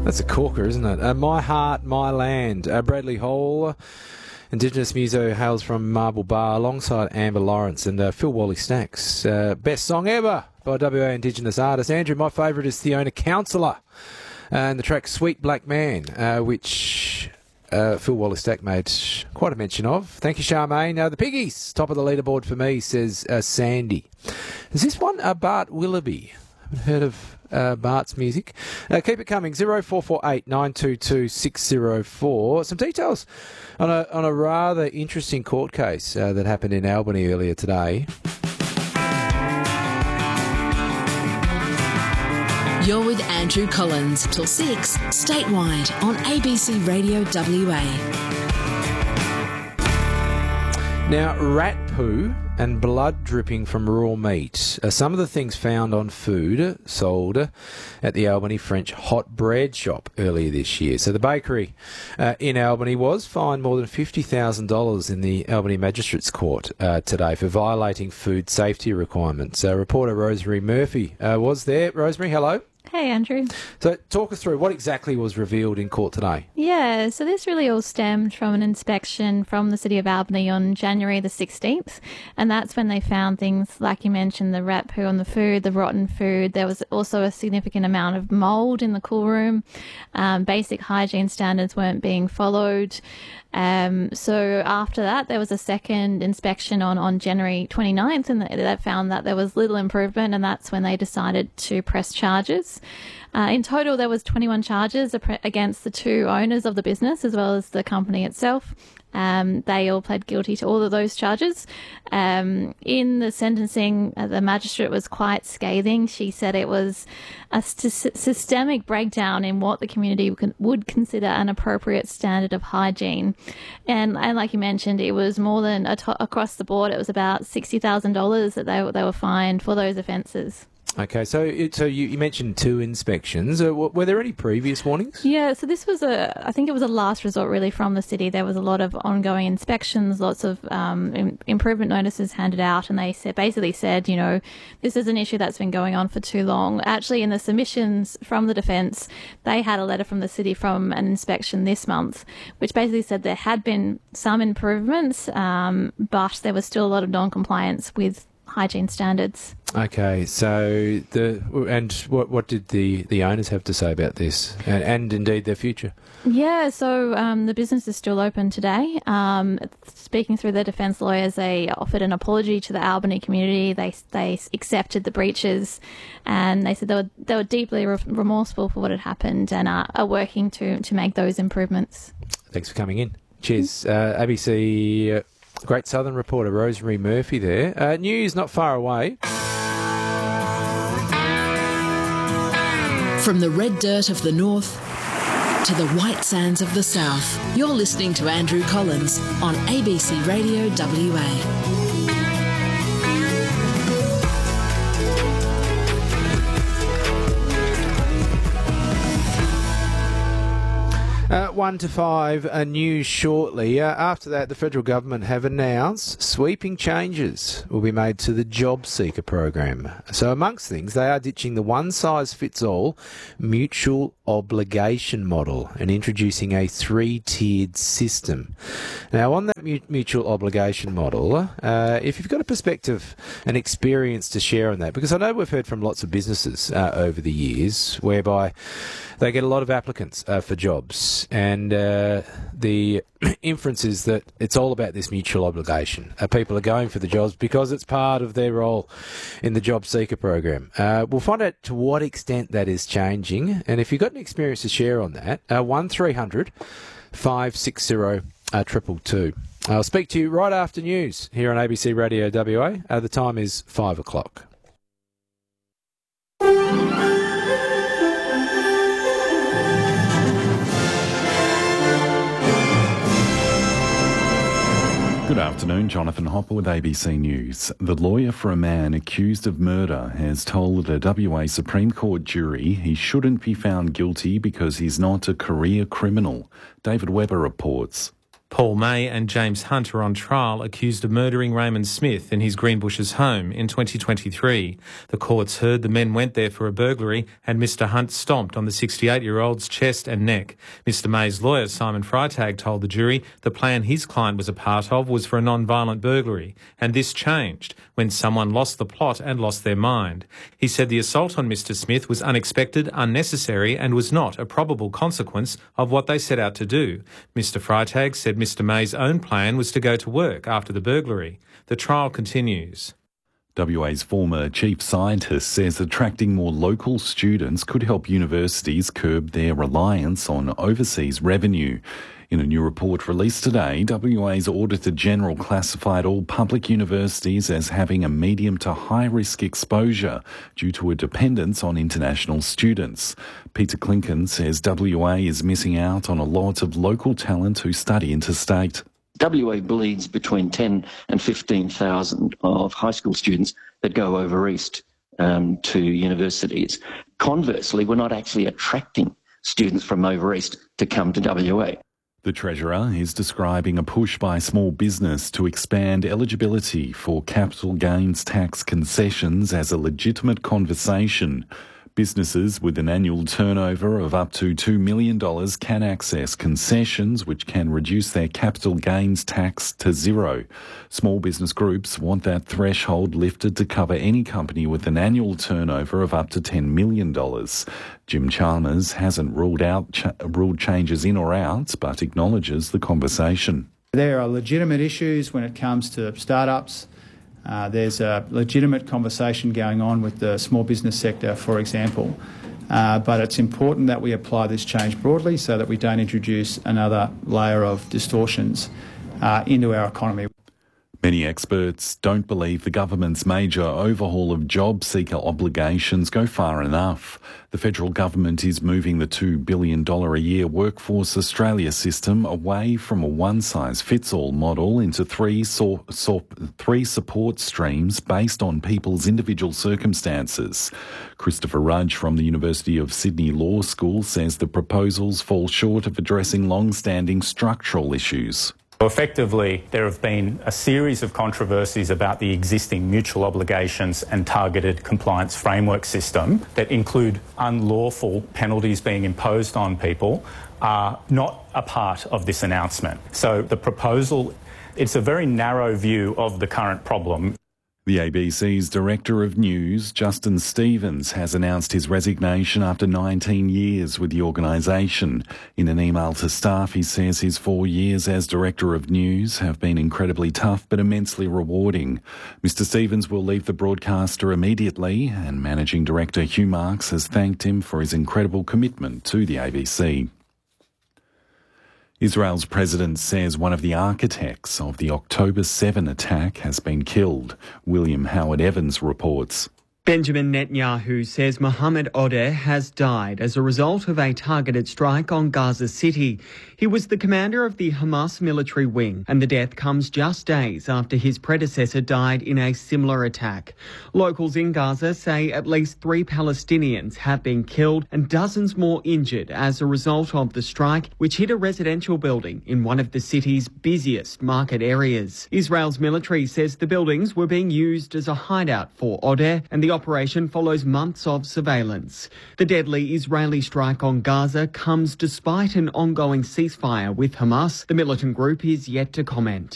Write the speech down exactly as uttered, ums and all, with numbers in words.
That's a corker, isn't it? Uh, My Heart, My Land. Uh, Bradley Hall, Indigenous muso, hails from Marble Bar, alongside Amber Lawrence and uh, Phil Wally-Stacks. Uh, best song ever by W A Indigenous artist. Andrew, my favourite is Theona Counsellor. Uh, and the track Sweet Black Man, uh, which uh, Phil Wally-Stack made quite a mention of. Thank you, Charmaine. Uh, the Piggies, top of the leaderboard for me, says uh, Sandy. Is this one uh, Bart Willoughby? I haven't heard of Uh, Bart's music. Uh, keep it coming. zero four four eight nine two two six zero four. Some details on a on a rather interesting court case uh, that happened in Albany earlier today. You're with Andrew Collins till six, statewide on A B C Radio W A. Now, rat poo and blood dripping from raw meat are some of the things found on food sold at the Albany French hot bread shop earlier this year. So the bakery uh, in Albany was fined more than fifty thousand dollars in the Albany Magistrates Court uh, today for violating food safety requirements. Uh, reporter Rosemary Murphy uh, was there. Rosemary, hello. Hey, Andrew. So talk us through what exactly was revealed in court today. Yeah, so this really all stemmed from an inspection from the City of Albany on January the sixteenth, and that's when they found things like you mentioned, the rat poo on the food, the rotten food. There was also a significant amount of mould in the cool room. Um, basic hygiene standards weren't being followed. Um, so after that, there was a second inspection on, on January twenty-ninth, and they found that there was little improvement, and that's when they decided to press charges. Uh, in total, there was twenty-one charges against the two owners of the business as well as the company itself. Um, they all pled guilty to all of those charges. Um, in the sentencing, uh, the magistrate was quite scathing. She said it was a st- systemic breakdown in what the community would, would consider an appropriate standard of hygiene. And, and like you mentioned, it was more than a to- across the board. It was about sixty thousand dollars that they, they were fined for those offences. Okay, so it, so you, you mentioned two inspections. Uh, w- were there any previous warnings? Yeah, so this was a, I think it was a last resort really from the city. There was a lot of ongoing inspections, lots of um, im- improvement notices handed out, and they said, basically said, you know, this is an issue that's been going on for too long. Actually, in the submissions from the defence, they had a letter from the city from an inspection this month, which basically said there had been some improvements, um, but there was still a lot of non-compliance with hygiene standards. Okay, so the and what what did the, the owners have to say about this, and, and indeed their future? Yeah, so um, the business is still open today. Um, speaking through the defence lawyers, they offered an apology to the Albany community. They they accepted the breaches, and they said they were they were deeply re- remorseful for what had happened, and are, are working to to make those improvements. Thanks for coming in. Cheers, uh, A B C. Uh, Great Southern reporter Rosemary Murphy there. Uh, news not far away. From the red dirt of the north to the white sands of the south, you're listening to Andrew Collins on A B C Radio W A. Uh, one to five, a news shortly. Uh, after that, the federal government have announced sweeping changes will be made to the Job Seeker program. So amongst things, they are ditching the one-size-fits-all mutual obligation model and introducing a three-tiered system. Now, on that mu- mutual obligation model, uh, if you've got a perspective and experience to share on that, because I know we've heard from lots of businesses uh, over the years whereby they get a lot of applicants uh, for jobs, and uh, the inference is that it's all about this mutual obligation. Uh, people are going for the jobs because it's part of their role in the Job Seeker program. Uh, we'll find out to what extent that is changing, and if you've got an experience to share on that, uh, one three hundred five six zero two two two. I'll speak to you right after news here on A B C Radio W A. Uh, the time is five o'clock. Good afternoon, Jonathan Hopper with A B C News. The lawyer for a man accused of murder has told a W A Supreme Court jury he shouldn't be found guilty because he's not a career criminal. David Webber reports. Paul May and James Hunt are on trial accused of murdering Raymond Smith in his Greenbushes home in twenty twenty-three. The courts heard the men went there for a burglary and Mister Hunt stomped on the sixty-eight-year-old's chest and neck. Mister May's lawyer, Simon Freitag, told the jury the plan his client was a part of was for a non-violent burglary, and this changed when someone lost the plot and lost their mind. He said the assault on Mister Smith was unexpected, unnecessary and was not a probable consequence of what they set out to do. Mister Freitag said Mister May's own plan was to go to work after the burglary. The trial continues. W A's former chief scientist says attracting more local students could help universities curb their reliance on overseas revenue. In a new report released today, W A's Auditor General classified all public universities as having a medium to high risk exposure due to a dependence on international students. Peter Clinken says W A is missing out on a lot of local talent who study interstate. W A bleeds between ten and fifteen thousand of high school students that go over east um, to universities. Conversely, we're not actually attracting students from over east to come to W A. The Treasurer is describing a push by small business to expand eligibility for capital gains tax concessions as a legitimate conversation. Businesses with an annual turnover of up to two million dollars can access concessions which can reduce their capital gains tax to zero. Small business groups want that threshold lifted to cover any company with an annual turnover of up to ten million dollars. Jim Chalmers hasn't ruled out ch- ruled changes in or out, but acknowledges the conversation. There are legitimate issues when it comes to startups. Uh, there's a legitimate conversation going on with the small business sector, for example. Uh, but it's important that we apply this change broadly so that we don't introduce another layer of distortions uh, into our economy. Many experts don't believe the government's major overhaul of job seeker obligations go far enough. The federal government is moving the two billion dollars a year Workforce Australia system away from a one-size-fits-all model into three, so, so, three support streams based on people's individual circumstances. Christopher Rudge from the University of Sydney Law School says the proposals fall short of addressing long-standing structural issues. Effectively, there have been a series of controversies about the existing mutual obligations and targeted compliance framework system that include unlawful penalties being imposed on people are not a part of this announcement. So the proposal, it's a very narrow view of the current problem. The A B C's Director of News, Justin Stevens, has announced his resignation after nineteen years with the organisation. In an email to staff, he says his four years as Director of News have been incredibly tough but immensely rewarding. Mister Stevens will leave the broadcaster immediately, and Managing Director Hugh Marks has thanked him for his incredible commitment to the A B C. Israel's president says one of the architects of the October seventh attack has been killed. William Howard Evans reports. Benjamin Netanyahu says Mohammed Odeh has died as a result of a targeted strike on Gaza City. He was the commander of the Hamas military wing, and the death comes just days after his predecessor died in a similar attack. Locals in Gaza say at least three Palestinians have been killed and dozens more injured as a result of the strike, which hit a residential building in one of the city's busiest market areas. Israel's military says the buildings were being used as a hideout for Odeh, and the operation follows months of surveillance. The deadly Israeli strike on Gaza comes despite an ongoing ceasefire with Hamas. The militant group is yet to comment.